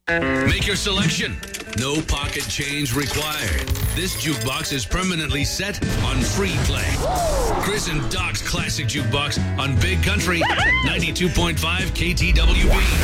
Make your selection. No pocket change required. This jukebox is permanently set on free play. Chris and Doc's Classic Jukebox on Big Country 92.5 KTWB.